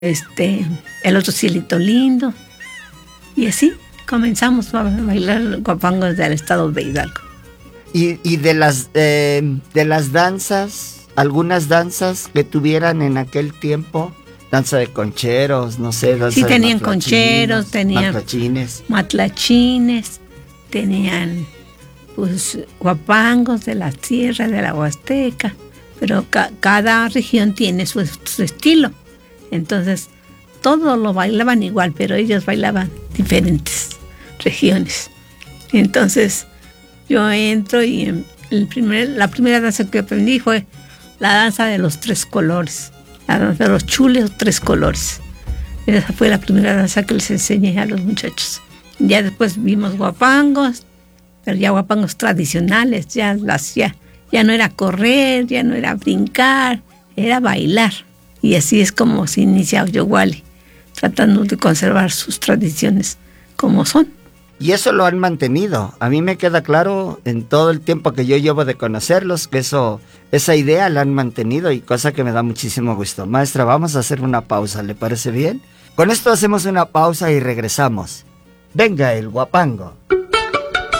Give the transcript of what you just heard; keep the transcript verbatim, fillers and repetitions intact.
este, el otro Cielito Lindo. Y así comenzamos a bailar guapangos del estado de Hidalgo. Y, y de las eh, de las danzas, algunas danzas que tuvieran en aquel tiempo, danza de concheros, no sé, danza sí, de tenían concheros, tenían matlachines. matlachines, tenían pues guapangos de la sierra, de la Huasteca, pero ca- cada región tiene su, su estilo. Entonces, todos lo bailaban igual, pero ellos bailaban diferentes regiones. Entonces, yo entro y el primer, la primera danza que aprendí fue la danza de los tres colores, la danza de los chules, tres colores. Esa fue la primera danza que les enseñé a los muchachos. Ya después vimos guapangos, pero ya guapangos tradicionales, ya, las, ya, ya no era correr, ya no era brincar, era bailar. Y así es como se inicia Oyoguali, tratando de conservar sus tradiciones como son. Y eso lo han mantenido. A mí me queda claro en todo el tiempo que yo llevo de conocerlos que eso, esa idea la han mantenido y cosa que me da muchísimo gusto. Maestra, vamos a hacer una pausa, ¿le parece bien? Con esto hacemos una pausa y regresamos. Venga el guapango.